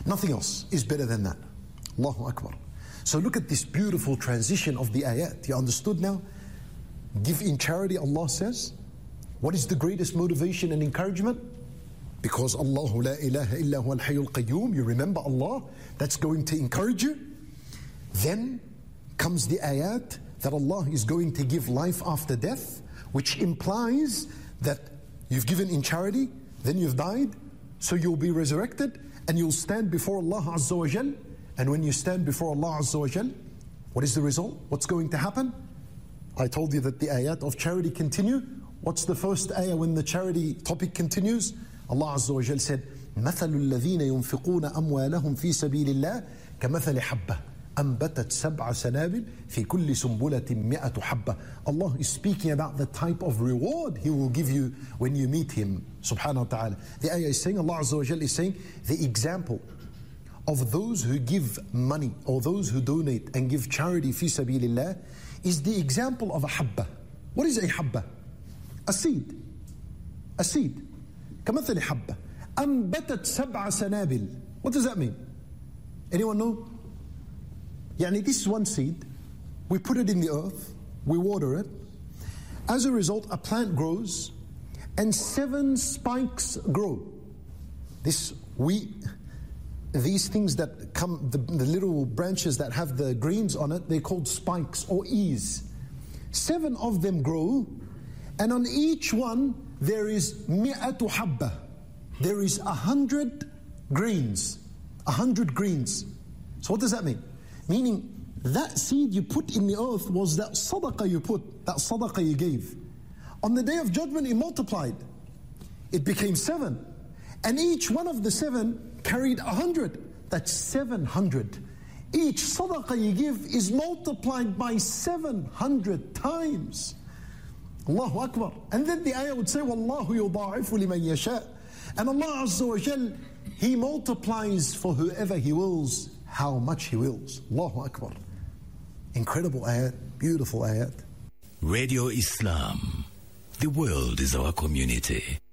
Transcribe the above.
Nothing else is better than that. Allahu Akbar. So look at this beautiful transition of the ayat. You understood now? Give in charity, Allah says. What is the greatest motivation and encouragement? Because Allahu la ilaha illa huwa al-hayyul qayyum. You remember Allah, that's going to encourage you. Then comes the ayat that Allah is going to give life after death, which implies that you've given in charity, then you've died, so you'll be resurrected and you'll stand before Allah Azza wa Jal. And when you stand before Allah Azza wa Jal, what is the result? What's going to happen? I told you that the ayat of charity continue. What's the first ayah when the charity topic continues? Allah Azza wa Jal said, مَثَلُ الَّذِينَ يُنْفِقُونَ أَمْوَالَهُمْ فِي سَبِيلِ اللَّهِ كَمَثَلِ حَبَّةٍ أَنْبَتَتْ سَبْعَ سَنَابِلٍ فِي كُلِّ سُنْبُلَةٍ مِئَةُ حَبَّةٍ. Allah is speaking about the type of reward He will give you when you meet Him, subhanahu wa ta'ala. The ayah is saying, Allah Azza wa Jal is saying, the example of those who give money or those who donate and give charity fi sabilillah is the example of a habba. What is a habba? A seed. A seed. كمثل حبة أنبتت سبع سنابل. What does that mean? Anyone know? يعني this one seed, we put it in the earth, we water it. As a result, a plant grows and 7 spikes grow. These things that come, the little branches that have the greens on it, they're called spikes or ears. 7 of them grow, and on each one there is mi'atu habba. There is 100 greens. 100 greens. So what does that mean? Meaning that seed you put in the earth was that sadaqah you put, that sadaqah you gave. On the day of judgment it multiplied. It became 7. And each one of the 7 carried 100. That's 700. Each sadaqah you give is multiplied by 700 times. Allahu Akbar. And then the ayah would say, Wallahu yudha'ifu liman yasha'. And Allah Azza wa Jal, He multiplies for whoever He wills, how much He wills. Allahu Akbar. Incredible ayat, beautiful ayat. Radio Islam. The world is our community.